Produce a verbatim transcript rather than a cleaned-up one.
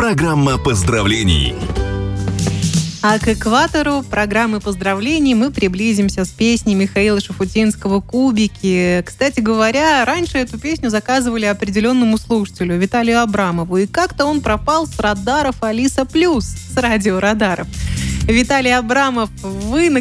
Программа поздравлений. А к экватору программы поздравлений мы приблизимся с песней Михаила Шуфутинского «Кубики». Кстати говоря, раньше эту песню заказывали определенному слушателю, Виталию Абрамову. И как-то он пропал с радаров Алиса Плюс, с радиорадаров. Виталий Абрамов, вы